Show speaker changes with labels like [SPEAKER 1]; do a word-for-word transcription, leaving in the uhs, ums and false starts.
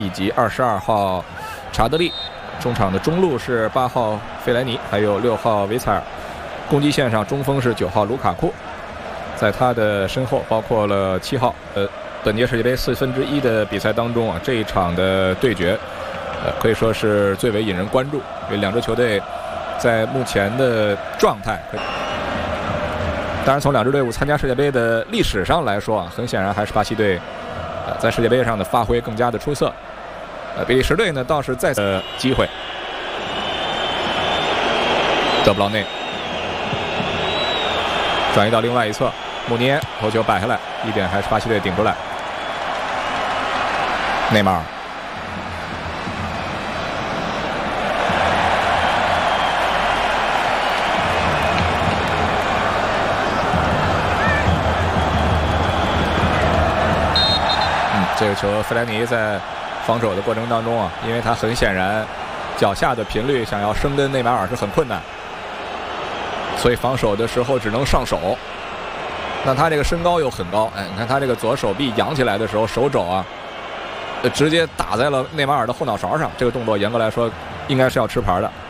[SPEAKER 1] 以及二十二号查德利。中场的中路是八号费莱尼，还有六号维采尔。攻击线上中锋是九号卢卡库，在他的身后包括了七号。呃，本届世界杯四分之一的比赛当中啊，这一场的对决，呃，可以说是最为引人关注，因为两支球队在目前的状态。当然，从两支队伍参加世界杯的历史上来说啊，很显然还是巴西队，呃，在世界杯上的发挥更加的出色。呃，比利时队呢倒是再次机会，德布劳内转移到另外一侧，穆涅头球摆下来，一点还是巴西队顶出来。内马尔，嗯，这个球费莱尼在防守的过程当中啊，因为他很显然脚下的频率想要生跟内马尔是很困难，所以防守的时候只能上手。那他这个身高又很高，哎，你看他这个左手臂扬起来的时候，手肘啊，呃，直接打在了内马尔的后脑勺上。这个动作严格来说应该是要吃牌的。